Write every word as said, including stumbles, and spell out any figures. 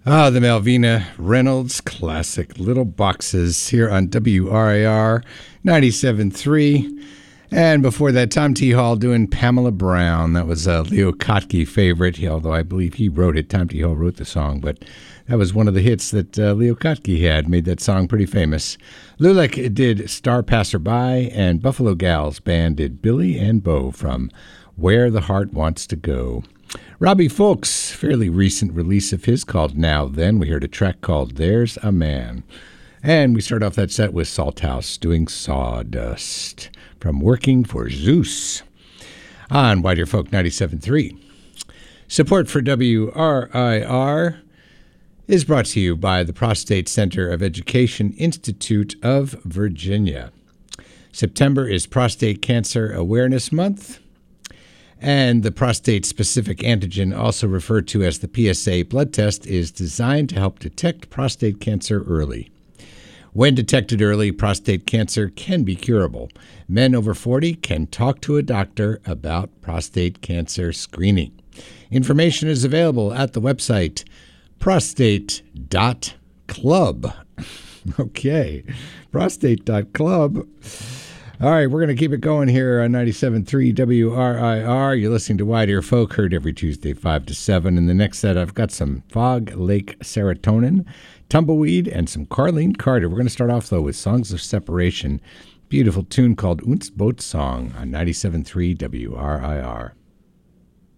Ah, the Malvina Reynolds classic Little Boxes here on W R I R ninety-seven point three. And before that, Tom T. Hall doing Pamela Brown. That was a Leo Kottke favorite, although I believe he wrote it. Tom T. Hall wrote the song, but that was one of the hits that uh, Leo Kottke had, made that song pretty famous. Lulick did Star Passerby, and Buffalo Gals Band did Billy and Bo from Where the Heart Wants to Go. Robbie Fulks, fairly recent release of his called Now Then. We heard a track called There's a Man. And we start off that set with Salthouse doing Sawdust from Working for Zeus on Wide Ear Folk ninety-seven point three. Support for W R I R is brought to you by the Prostate Center of Education Institute of Virginia. September is Prostate Cancer Awareness Month. And the prostate-specific antigen, also referred to as the P S A blood test, is designed to help detect prostate cancer early. When detected early, prostate cancer can be curable. Men over forty can talk to a doctor about prostate cancer screening. Information is available at the website prostate dot club. Okay, prostate dot club. All right, we're going to keep it going here on ninety-seven point three W R I R. You're listening to Wide Ear Folk, heard every Tuesday, five to seven. In the next set, I've got some Fog Lake Serotonin, Tumbleweed, and some Carlene Carter. We're going to start off, though, with Songs of Separation. Beautiful tune called Uns Boot Song on ninety-seven point three W R I R.